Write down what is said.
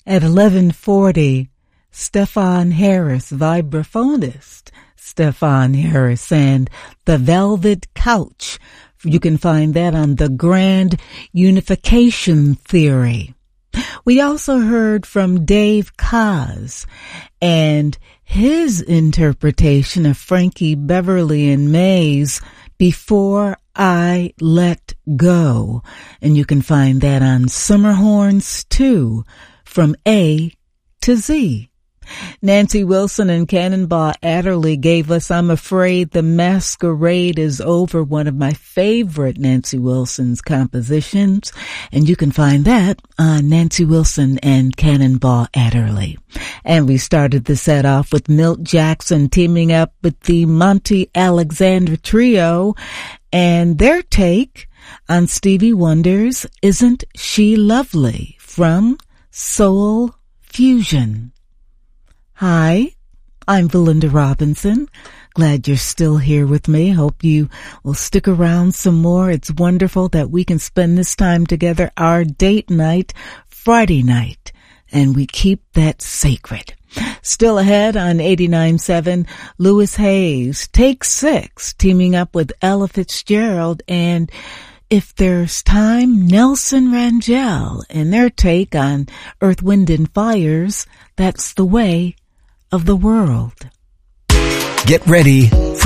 At 11:40, Stefan Harris, vibraphonist Stefan Harris, and The Velvet Couch. You can find that on The Grand Unification Theory. We also heard from Dave Koz and his interpretation of Frankie Beverly and Mays' Before I Let Go. And you can find that on Summerhorns 2, From A to Z. Nancy Wilson and Cannonball Adderley gave us I'm Afraid the Masquerade is Over, one of my favorite Nancy Wilson's compositions, and you can find that on Nancy Wilson and Cannonball Adderley. And we started the set off with Milt Jackson teaming up with the Monty Alexander Trio and their take on Stevie Wonder's Isn't She Lovely from Soul Fusion. Hi, I'm Belinda Robinson. Glad you're still here with me. Hope you will stick around some more. It's wonderful that we can spend this time together, our date night, Friday night, and we keep that sacred. Still ahead on 89.7, Louis Hayes, Take 6, teaming up with Ella Fitzgerald, and If There's Time, Nelson Rangel, and their take on Earth, Wind, and Fire's That's the Way of the World. Get ready